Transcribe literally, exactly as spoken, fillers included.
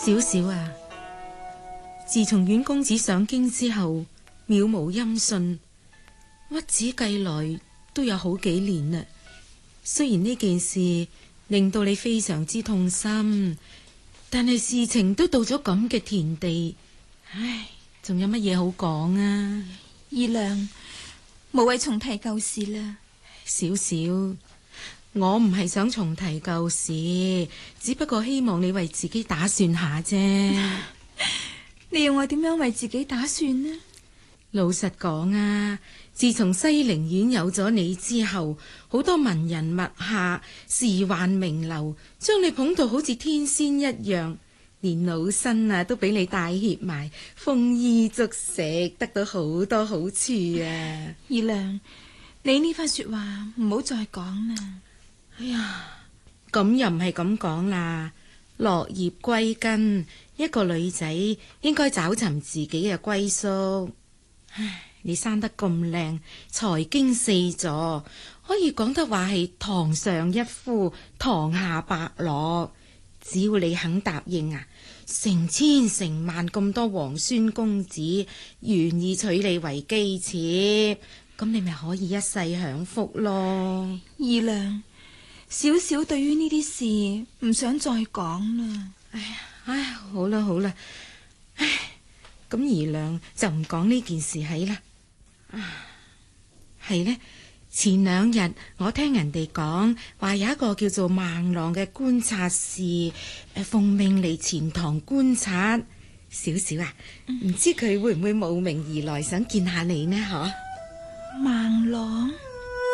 少少啊，自從阮公子上京之後，渺無音訊，屈指計來都有好幾年啦。雖然呢件事令到你非常之痛心，但係事情都到咗咁嘅田地，唉，仲有乜嘢好講啊？ 二娘，無謂重提舊事啦。 少少，我唔係想重提舊事，只不過希望你為自己打算下啫。 你要我點樣為自己打算呢？ 老實講啊，自從西陵縣有咗你之後，好多文人墨客、仕宦名流將你捧到好似天仙一樣，連老身啊都俾你帶挈埋，豐衣足食，得到好多好處啊！ 二娘，你呢番說話唔好再講啦。 哎呀，咁又唔係咁講啦。落葉歸根，一個女仔應該找尋自己嘅歸宿。唉，你生得咁靚，才經四座，可以講得話係堂上一夫，堂下伯樂。只要你肯答應啊，成千成萬咁多皇孫公子願意娶你為姬妾，咁你咪可以一世享福咯。 二娘，少少對於呢啲事唔想再講啦。 哎呀，唉，好啦好啦，唉，咁姨娘就唔講呢件事係啦。啊，係呢，前兩日我聽人哋講話有一個叫做孟浪嘅觀察士，誒，奉命嚟錢塘觀察。少少啊，唔知佢會唔會慕名而來，想見下你呢？嗬？ 孟浪。